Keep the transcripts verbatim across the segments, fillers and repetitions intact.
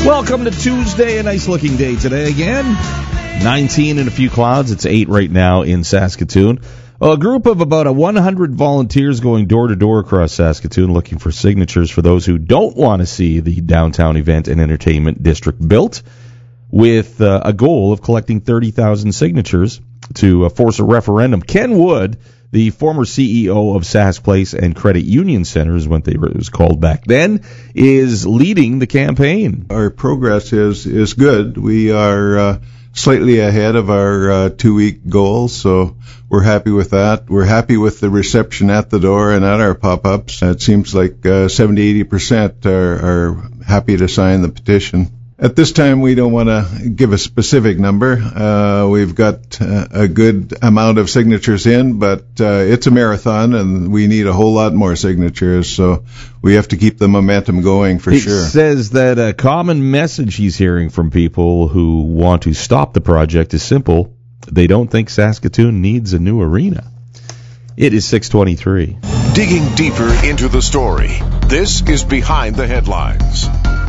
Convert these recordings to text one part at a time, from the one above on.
Welcome to Tuesday, a nice-looking day today again. nineteen and a few clouds. It's eight right now in Saskatoon. A group of about one hundred volunteers going door-to-door across Saskatoon looking for signatures for those who don't want to see the downtown event and entertainment district built, with uh, a goal of collecting thirty thousand signatures to uh, force a referendum. Ken Wood, the former C E O of Sask Place and Credit Union Center, is what they were, it was called back then, is leading the campaign. Our progress is, is good. We are uh, slightly ahead of our uh, two-week goal, so we're happy with that. We're happy with the reception at the door and at our pop-ups. It seems like uh, seventy to eighty percent are, are happy to sign the petition. At this time, we don't want to give a specific number. Uh, we've got uh, a good amount of signatures in, but uh, it's a marathon, and we need a whole lot more signatures, so we have to keep the momentum going for it sure. It says that a common message he's hearing from people who want to stop the project is simple. They don't think Saskatoon needs a new arena. It is six twenty-three. Digging deeper into the story, this is Behind the Headlines.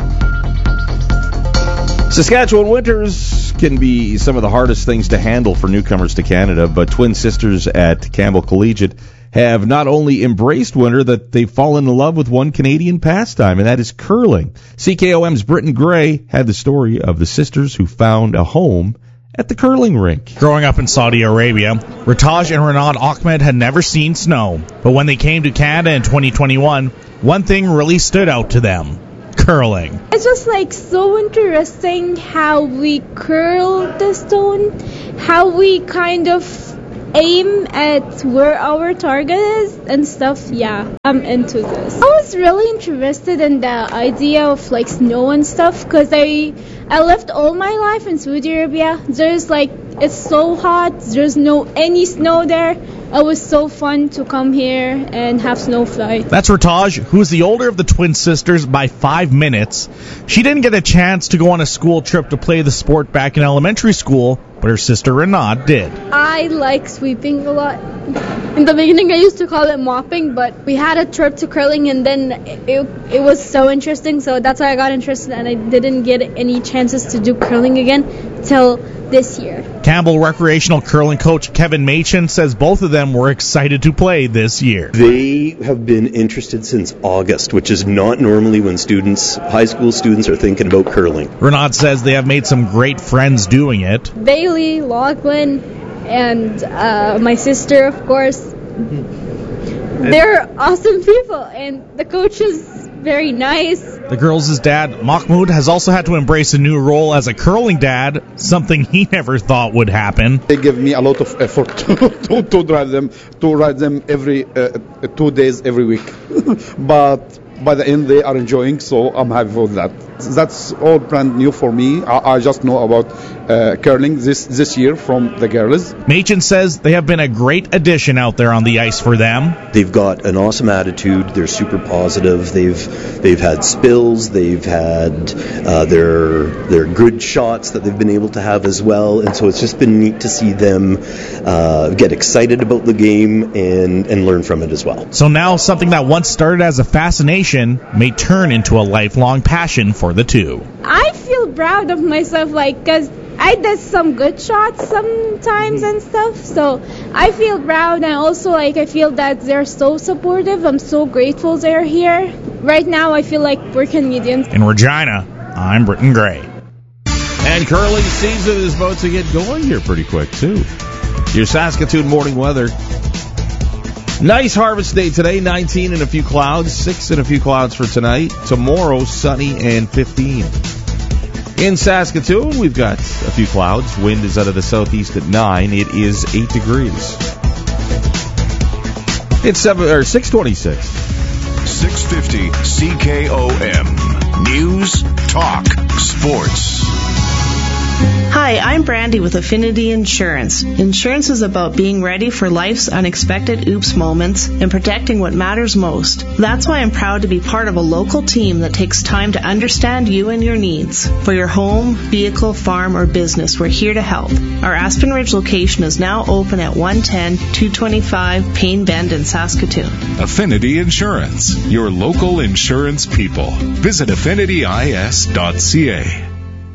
Saskatchewan winters can be some of the hardest things to handle for newcomers to Canada, but twin sisters at Campbell Collegiate have not only embraced winter, that they've fallen in love with one Canadian pastime, and that is curling. C K O M's Britton Gray had the story of the sisters who found a home at the curling rink. Growing up in Saudi Arabia, Ritaj and Renad Ahmed had never seen snow, but when they came to Canada in twenty twenty-one, one thing really stood out to them. Curling. It's just like so interesting how we curl the stone, how we kind of aim at where our target is and stuff. Yeah, I'm into this. I was really interested in the idea of like snow and stuff because I I lived all my life in Saudi Arabia. There's like, it's so hot. There's no any snow there. It was so fun to come here and have snow fly. That's Ritaj, who is the older of the twin sisters by five minutes. She didn't get a chance to go on a school trip to play the sport back in elementary school, but her sister Renad did. I like sweeping a lot. In the beginning, I used to call it mopping, but we had a trip to curling, and then it, it was so interesting, so that's why I got interested, and I didn't get any chances to do curling again till this year. Campbell recreational curling coach Kevin Machin says both of them were excited to play this year. They have been interested since August, which is not normally when students, high school students, are thinking about curling. Renad says they have made some great friends doing it. Bailey, Lachlan, and uh, my sister, of course. They're awesome people, and the coach is very nice. The girls' dad, Mahmoud, has also had to embrace a new role as a curling dad, something he never thought would happen. They give me a lot of effort to, to, to drive them, to ride them every uh, two days every week. But by the end, they are enjoying, so I'm happy for that. That's all brand new for me. I, I just know about uh, curling this, this year from the girls. Machin says they have been a great addition out there on the ice for them. They've got an awesome attitude. They're super positive. They've they've had spills. They've had uh, their their good shots that they've been able to have as well. And so it's just been neat to see them uh, get excited about the game and, and learn from it as well. So now something that once started as a fascination may turn into a lifelong passion for the two. I feel proud of myself, like, because I did some good shots sometimes and stuff, so I feel proud, and also, like, I feel that they're so supportive. I'm so grateful they're here. Right now, I feel like we're Canadians. In Regina, I'm Britton Gray. And curling season is about to get going here pretty quick, too. Your Saskatoon morning weather. Nice harvest day today, nineteen and a few clouds, six and a few clouds for tonight. Tomorrow, sunny and fifteen. In Saskatoon, we've got a few clouds. Wind is out of the southeast at nine. It is eight degrees. It's seven or six twenty-six. six fifty C K O M. News, Talk, Sports. Hi. Hi, I'm Brandy with Affinity Insurance. Insurance is about being ready for life's unexpected oops moments and protecting what matters most. That's why I'm proud to be part of a local team that takes time to understand you and your needs. For your home, vehicle, farm, or business, we're here to help. Our Aspen Ridge location is now open at one ten two twenty-five Payne Bend in Saskatoon. Affinity Insurance, your local insurance people. Visit affinity I S dot C A.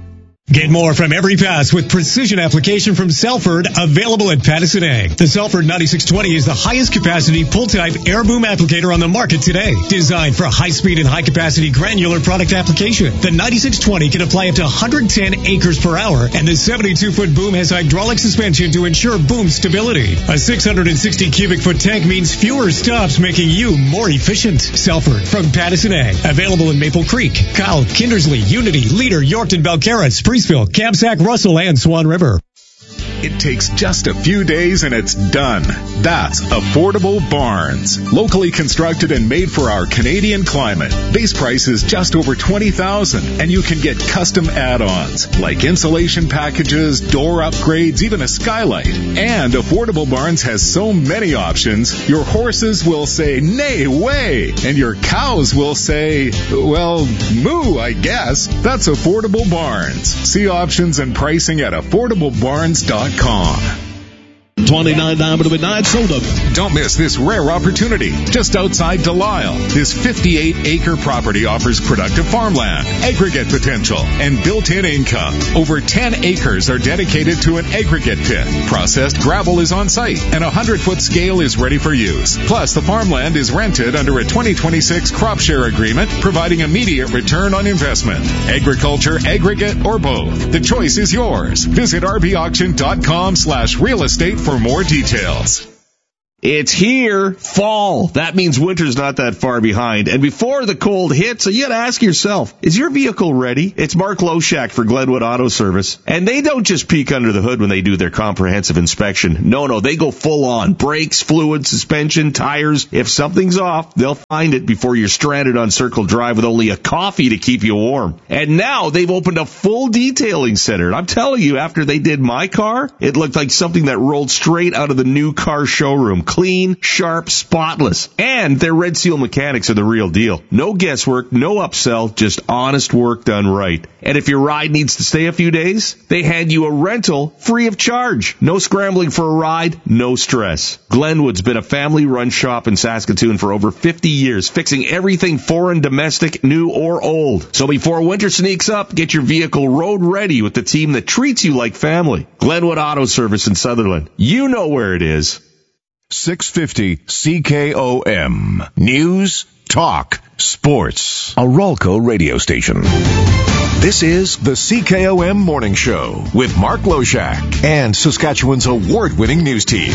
Get more from every pass with precision application from Selford, available at Patterson Ag. The Selford ninety-six twenty is the highest capacity pull-type air boom applicator on the market today. Designed for high-speed and high-capacity granular product application, the ninety-six twenty can apply up to one hundred ten acres per hour, and the seventy-two foot boom has hydraulic suspension to ensure boom stability. A six hundred sixty cubic foot tank means fewer stops, making you more efficient. Selford from Patterson Ag, available in Maple Creek, Kyle, Kindersley, Unity, Leader, Yorkton, Belcarra, Spreesville, Kamsack, Russell, and Swan River. It takes just a few days and it's done. That's Affordable Barns. Locally constructed and made for our Canadian climate. Base price is just over twenty thousand dollars, and you can get custom add-ons like insulation packages, door upgrades, even a skylight. And Affordable Barns has so many options, your horses will say, nay, way, and your cows will say, well, moo, I guess. That's Affordable Barns. See options and pricing at affordable barns dot com. twenty-nine Diamond Midnight Soda. Don't miss this rare opportunity. Just outside Delisle, this fifty-eight acre property offers productive farmland, aggregate potential, and built-in income. Over ten acres are dedicated to an aggregate pit. Processed gravel is on site, and a one hundred foot scale is ready for use. Plus, the farmland is rented under a twenty twenty-six crop share agreement, providing immediate return on investment. Agriculture, aggregate, or both. The choice is yours. Visit r b auction dot com slash real estate for more details. It's here, fall. That means winter's not that far behind. And before the cold hits, you gotta ask yourself, is your vehicle ready? It's Mark Loshak for Glenwood Auto Service. And they don't just peek under the hood when they do their comprehensive inspection. No, no, they go full on. Brakes, fluid, suspension, tires. If something's off, they'll find it before you're stranded on Circle Drive with only a coffee to keep you warm. And now they've opened a full detailing center. And I'm telling you, after they did my car, it looked like something that rolled straight out of the new car showroom. Clean, sharp, spotless. And their Red Seal mechanics are the real deal. No guesswork, no upsell, just honest work done right. And if your ride needs to stay a few days, they hand you a rental free of charge. No scrambling for a ride, no stress. Glenwood's been a family-run shop in Saskatoon for over fifty years, fixing everything foreign, domestic, new, or old. So before winter sneaks up, get your vehicle road ready with the team that treats you like family. Glenwood Auto Service in Sutherland. You know where it is. six fifty C K O M. News, talk, sports. A Ralco radio station. This is the C K O M Morning Show with Mark Loshak and Saskatchewan's award-winning news team.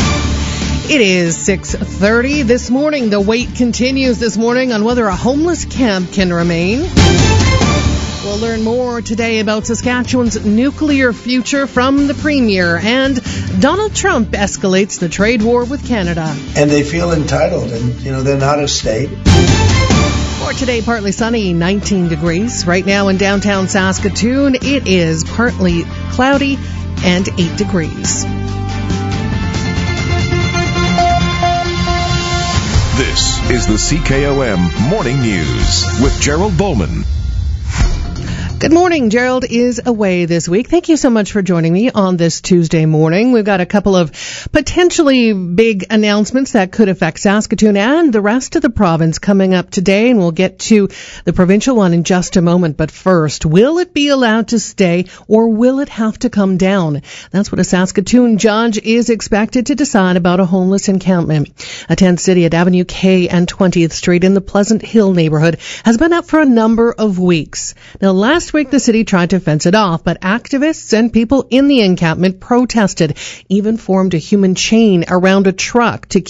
It is six thirty this morning. The wait continues this morning on whether a homeless camp can remain. We'll learn more today about Saskatchewan's nuclear future from the Premier, and Donald Trump escalates the trade war with Canada. And they feel entitled, and, you know, they're not a state. For today, partly sunny, nineteen degrees. Right now in downtown Saskatoon, it is partly cloudy and eight degrees. This is the C K O M Morning News with Gerald Bowman. Good morning. Gerald is away this week. Thank you so much for joining me on this Tuesday morning. We've got a couple of potentially big announcements that could affect Saskatoon and the rest of the province coming up today, and we'll get to the provincial one in just a moment. But first, will it be allowed to stay or will it have to come down? That's what a Saskatoon judge is expected to decide about a homeless encampment. A tent city at Avenue K and twentieth Street in the Pleasant Hill neighborhood has been up for a number of weeks. Now, last week the city tried to fence it off, but activists and people in the encampment protested, even formed a human chain around a truck to keep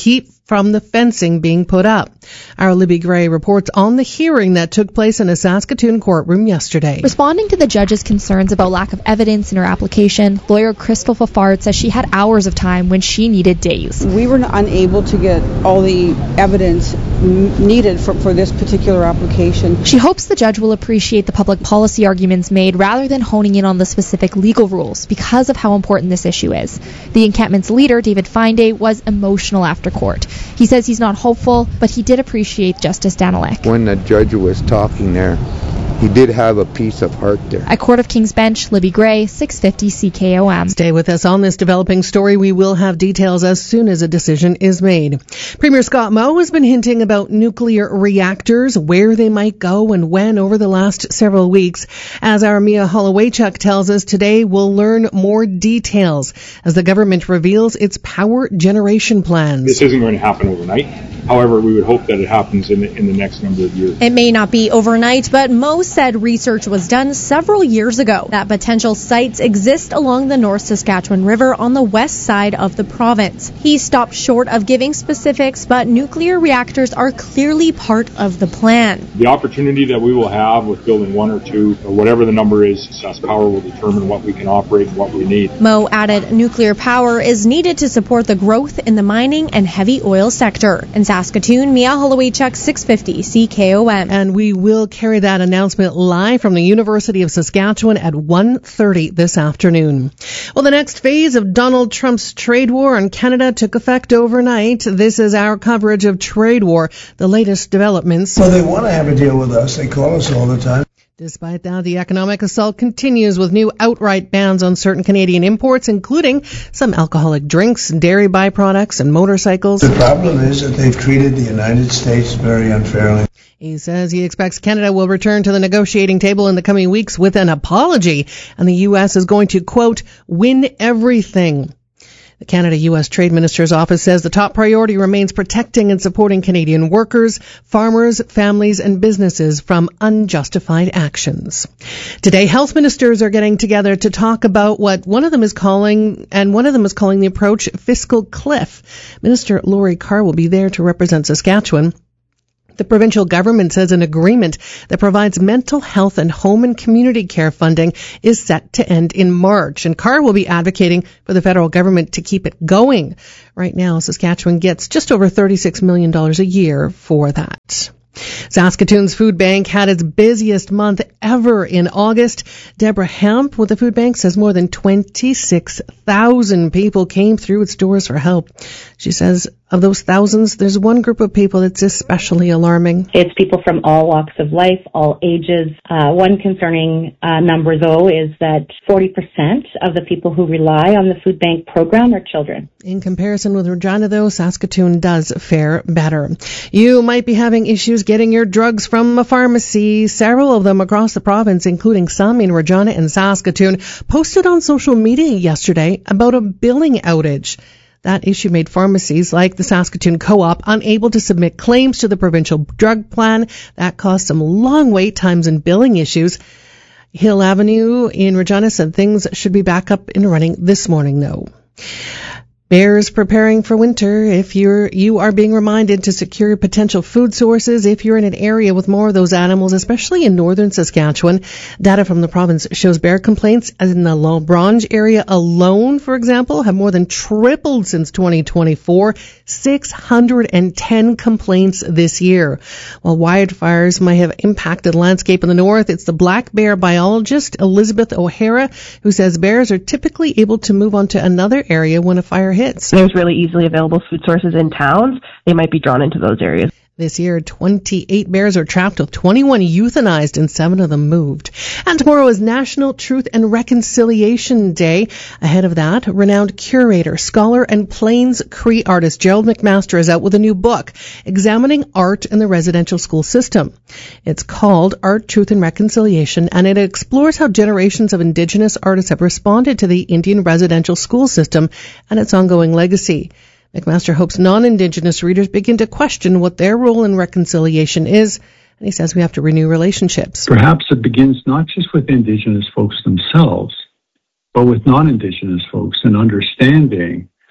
from the fencing being put up. Our Libby Gray reports on the hearing that took place in a Saskatoon courtroom yesterday. Responding to the judge's concerns about lack of evidence in her application, lawyer Crystal Fafard says she had hours of time when she needed days. We were unable to get all the evidence needed for, for this particular application. She hopes the judge will appreciate the public policy arguments made rather than honing in on the specific legal rules because of how important this issue is. The encampment's leader, David Finday, was emotional after court. He says he's not hopeful, but he did appreciate Justice Danilek. When the judge was talking there, he did have a piece of heart there. At Court of King's Bench, Libby Gray, six fifty C K O M. Stay with us on this developing story. We will have details as soon as a decision is made. Premier Scott Moe has been hinting about nuclear reactors, where they might go and when over the last several weeks. As our Mia Holowaychuk tells us, today we'll learn more details as the government reveals its power generation plans. This isn't going to happen overnight. However, we would hope that it happens in the, in the next number of years. It may not be overnight, but Moe said research was done several years ago that potential sites exist along the North Saskatchewan River on the west side of the province. He stopped short of giving specifics, but nuclear reactors are clearly part of the plan. The opportunity that we will have with building one or two, or whatever the number is, SaskPower will determine what we can operate and what we need. Moe added nuclear power is needed to support the growth in the mining and heavy oil sector. In Saskatoon, Mia Holowaychuk, six fifty C K O M. And we will carry that announcement live from the University of Saskatchewan at one thirty this afternoon. Well, the next phase of Donald Trump's trade war on Canada took effect overnight. This is our coverage of trade war, the latest developments. Well, they want to have a deal with us. They call us all the time. Despite that, the economic assault continues with new outright bans on certain Canadian imports, including some alcoholic drinks, dairy byproducts, and motorcycles. The problem is that they've treated the United States very unfairly. He says he expects Canada will return to the negotiating table in the coming weeks with an apology, and the U S is going to, quote, win everything. The Canada-U S Trade Minister's office says the top priority remains protecting and supporting Canadian workers, farmers, families, and businesses from unjustified actions. Today, health ministers are getting together to talk about what one of them is calling, and one of them is calling the approach fiscal cliff. Minister Lori Carr will be there to represent Saskatchewan. The provincial government says an agreement that provides mental health and home and community care funding is set to end in March, and Carr will be advocating for the federal government to keep it going. Right now, Saskatchewan gets just over thirty-six million dollars a year for that. Saskatoon's food bank had its busiest month ever in August. Deborah Hamp with the food bank says more than twenty-six thousand people came through its doors for help. She says of those thousands, there's one group of people that's especially alarming. It's people from all walks of life, all ages. Uh, one concerning uh, number, though, is that forty percent of the people who rely on the food bank program are children. In comparison with Regina, though, Saskatoon does fare better. You might be having issues getting your drugs from a pharmacy. Several of them across the province, including some in Regina and Saskatoon, posted on social media yesterday about a billing outage. That issue made pharmacies like the Saskatoon Co-op unable to submit claims to the provincial drug plan. That caused some long wait times and billing issues. Hill Avenue in Regina said things should be back up and running this morning, though. Bears preparing for winter. If you're, you are being reminded to secure potential food sources if you're in an area with more of those animals, especially in northern Saskatchewan. Data from the province shows bear complaints in the La Grange area alone, for example, have more than tripled since twenty twenty-four. six hundred ten complaints this year. While wildfires might have impacted the landscape in the north, it's the black bear biologist Elizabeth O'Hara who says bears are typically able to move on to another area when a fire hits. There's really easily available food sources in towns. They might be drawn into those areas. This year, twenty-eight bears are trapped, with twenty-one euthanized and seven of them moved. And tomorrow is National Truth and Reconciliation Day. Ahead of that, renowned curator, scholar, and Plains Cree artist Gerald McMaster is out with a new book examining art in the residential school system. It's called Art, Truth, and Reconciliation, and it explores how generations of Indigenous artists have responded to the Indian residential school system and its ongoing legacy. McMaster hopes non-Indigenous readers begin to question what their role in reconciliation is, and he says we have to renew relationships. Perhaps it begins not just with Indigenous folks themselves, but with non-Indigenous folks, and understanding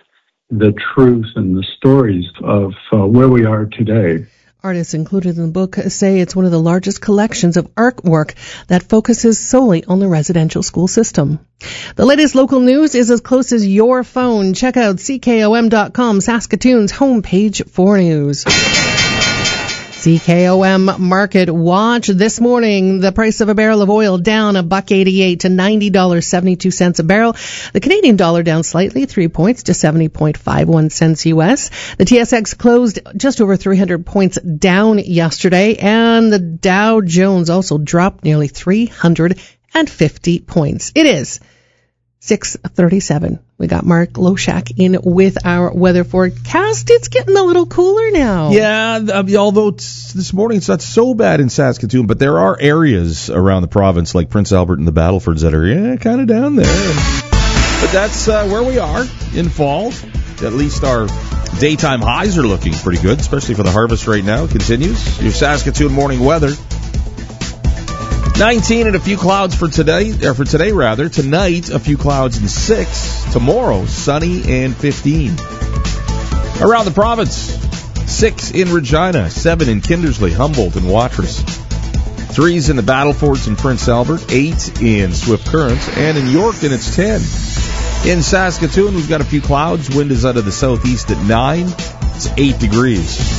the truth and the stories of uh, where we are today. Artists included in the book say it's one of the largest collections of artwork that focuses solely on the residential school system. The latest local news is as close as your phone. Check out C K O M dot com, Saskatoon's homepage for news. C K O M Market Watch this morning. The price of a barrel of oil down a buck eighty-eight to ninety dollars and seventy-two cents a barrel. The Canadian dollar down slightly, three points to seventy point five one cents U S. The T S X closed just over three hundred points down yesterday, and the Dow Jones also dropped nearly three hundred fifty points. It is six thirty-seven. We got Mark Loshak in with our weather forecast. It's getting a little cooler now. Yeah, although it's, this morning it's not so bad in Saskatoon, but there are areas around the province like Prince Albert and the Battlefords that are yeah, kind of down there. But that's uh, where we are in fall. At least our daytime highs are looking pretty good, especially for the harvest right now. It continues. Your Saskatoon morning weather. nineteen and a few clouds for today, or for today rather. Tonight, a few clouds and six. Tomorrow, sunny and fifteen. Around the province, six in Regina, seven in Kindersley, Humboldt, and Watrous. Threes in the Battlefords and Prince Albert, eight in Swift Current, and in Yorkton it's ten. In Saskatoon, we've got a few clouds. Wind is out of the southeast at nine. It's eight degrees.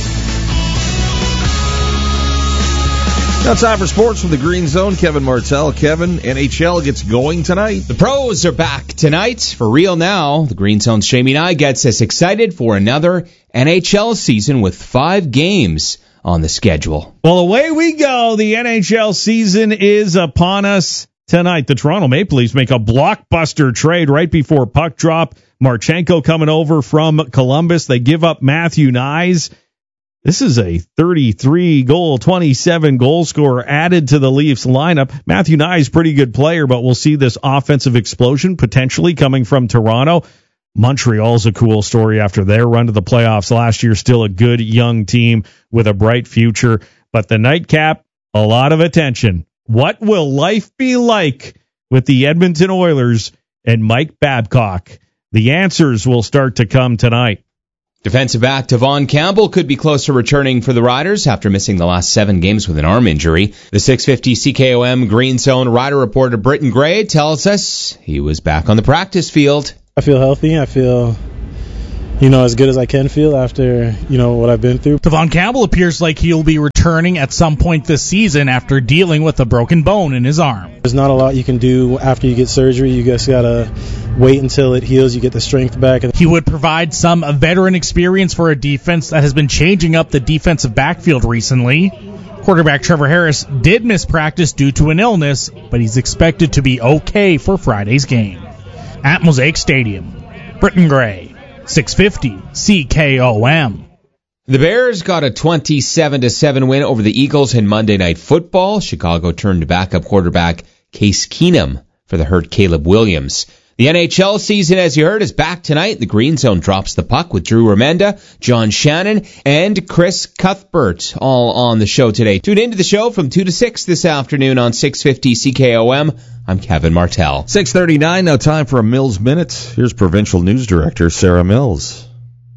Now time for sports from the Green Zone. Kevin Martell. Kevin, N H L gets going tonight. The pros are back tonight. For real now. The Green Zone's Jamie Nye gets us excited for another N H L season with five games on the schedule. Well, away we go. The N H L season is upon us tonight. The Toronto Maple Leafs make a blockbuster trade right before puck drop. Marchenko coming over from Columbus. They give up Matthew Knies. This is a thirty-three goal, twenty-seven goal scorer added to the Leafs lineup. Matthew Knies, pretty good player, but we'll see this offensive explosion potentially coming from Toronto. Montreal's a cool story after their run to the playoffs last year. Still a good young team with a bright future. But the nightcap, a lot of attention. What will life be like with the Edmonton Oilers and Mike Babcock? The answers will start to come tonight. Defensive back Devon Campbell could be close to returning for the Riders after missing the last seven games with an arm injury. The six fifty C K O M Green Zone Rider reporter Britton Gray tells us he was back on the practice field. I feel healthy. I feel, you know, as good as I can feel after, you know, what I've been through. Devon Campbell appears like he'll be returning at some point this season after dealing with a broken bone in his arm. There's not a lot you can do after you get surgery. You just got to wait until it heals. You get the strength back. He would provide some veteran experience for a defense that has been changing up the defensive backfield recently. Quarterback Trevor Harris did miss practice due to an illness, but he's expected to be okay for Friday's game. At Mosaic Stadium, Britton Gray, six fifty C K O M. The Bears got a twenty-seven to seven win over the Eagles in Monday Night Football. Chicago turned backup quarterback Case Keenum for the hurt Caleb Williams. The N H L season, as you heard, is back tonight. The Green Zone drops the puck with Drew Remenda, John Shannon, and Chris Cuthbert all on the show today. Tune into the show from two to six this afternoon on six fifty C K O M. I'm Kevin Martell. six thirty-nine, now time for a Mills Minute. Here's Provincial News Director Sarah Mills.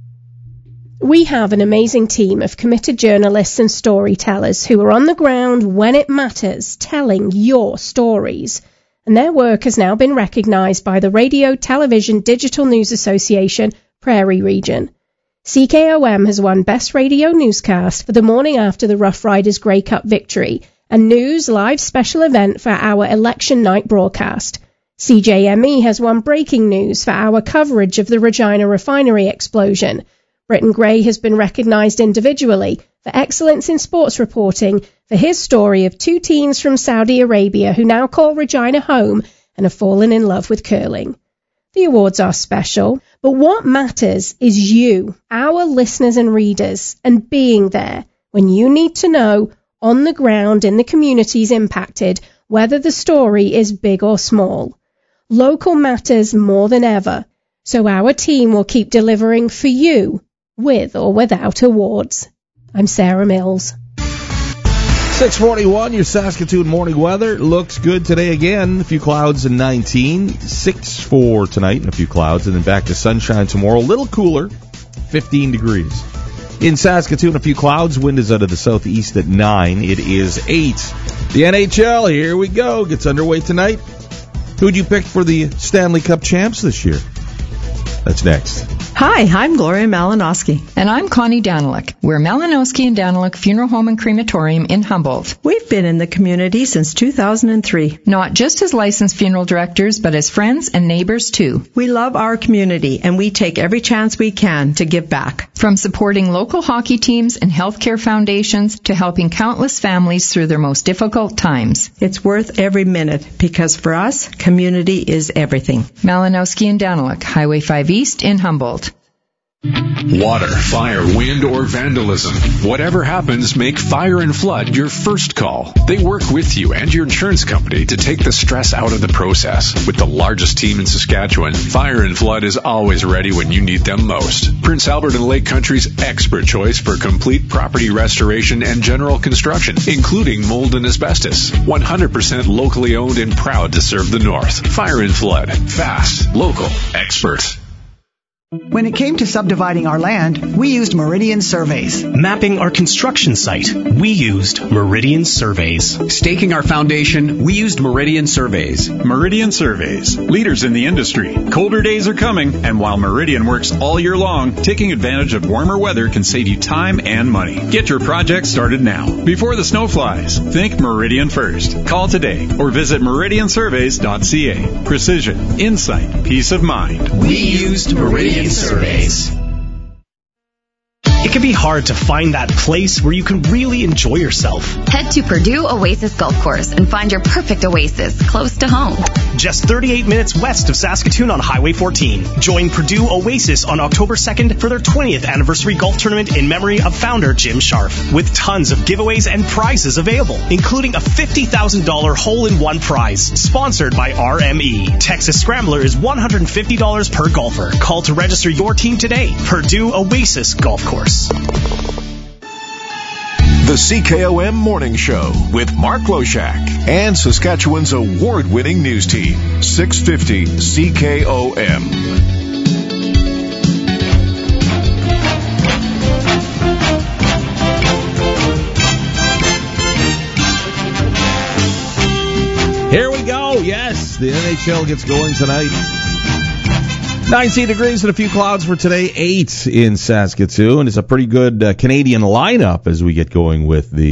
We have an amazing team of committed journalists and storytellers who are on the ground when it matters, telling your stories. And their work has now been recognised by the Radio Television Digital News Association, Prairie Region. C K O M has won Best Radio Newscast for the morning after the Rough Riders Grey Cup victory, and News Live Special Event for our election night broadcast. C J M E has won Breaking News for our coverage of the Regina refinery explosion. Britton Gray has been recognised individually for excellence in sports reporting for his story of two teens from Saudi Arabia who now call Regina home and have fallen in love with curling. The awards are special, but what matters is you, our listeners and readers, and being there when you need to know, on the ground in the communities impacted, whether the story is big or small. Local matters more than ever, so our team will keep delivering for you, with or without awards. I'm Sarah Mills. six forty-one, your Saskatoon morning weather. Looks good today again. A few clouds and nineteen. six for tonight and a few clouds. And then back to sunshine tomorrow. A little cooler, fifteen degrees. In Saskatoon, a few clouds. Wind is out of the southeast at nine. It is eight. The N H L, here we go. Gets underway tonight. Who'd you pick for the Stanley Cup champs this year? That's next. Hi, I'm Gloria Malinowski. And I'm Connie Daniluk. We're Malinowski and Daniluk Funeral Home and Crematorium in Humboldt. We've been in the community since two thousand three. Not just as licensed funeral directors, but as friends and neighbors too. We love our community and we take every chance we can to give back. From supporting local hockey teams and healthcare foundations to helping countless families through their most difficult times. It's worth every minute because for us, community is everything. Malinowski and Daniluk, Highway five East in Humboldt. Water, fire, wind, or vandalism. Whatever happens, make Fire and Flood your first call. They work with you and your insurance company to take the stress out of the process. With the largest team in Saskatchewan, Fire and Flood is always ready when you need them most. Prince Albert and Lake Country's expert choice for complete property restoration and general construction, including mold and asbestos. one hundred percent locally owned and proud to serve the North. Fire and Flood. Fast, local, expert. When it came to subdividing our land, we used Meridian Surveys. Mapping our construction site, we used Meridian Surveys. Staking our foundation, we used Meridian Surveys. Meridian Surveys, leaders in the industry. Colder days are coming, and while Meridian works all year long, taking advantage of warmer weather can save you time and money. Get your project started now, before the snow flies. Think Meridian first. Call today or visit meridian surveys dot c a. Precision, insight, peace of mind. We used Meridian Surveys. It can be hard to find that place where you can really enjoy yourself. Head to Purdue Oasis Golf Course and find your perfect oasis close to home. Just thirty-eight minutes west of Saskatoon on Highway fourteen. Join Purdue Oasis on October second for their twentieth anniversary golf tournament in memory of founder Jim Sharf, with tons of giveaways and prizes available, including a fifty thousand dollars hole-in-one prize, sponsored by R M E. Texas Scrambler is one hundred fifty dollars per golfer. Call to register your team today. Purdue Oasis Golf Course. The C K O M Morning Show with Mark Loshak and Saskatchewan's award-winning news team, six fifty C K O M. Here we go. Yes, the N H L gets going tonight. nineteen degrees and a few clouds for today. eight in Saskatoon. It's a pretty good uh, Canadian lineup as we get going with the